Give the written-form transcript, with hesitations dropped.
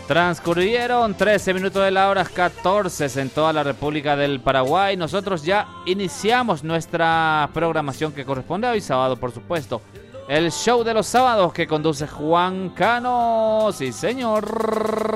Transcurrieron 13 minutos de la hora 14 en toda la República del Paraguay. Nosotros ya iniciamos nuestra programación que corresponde a hoy sábado, por supuesto. El show de los sábados que conduce Juan Cano. Sí, señor.